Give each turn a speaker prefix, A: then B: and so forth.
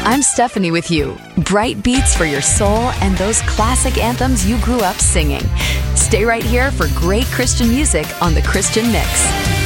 A: I'm Stephanie with you. Bright beats for your soul and those classic anthems you grew up singing. Stay right here for great Christian music on The Christian Mix.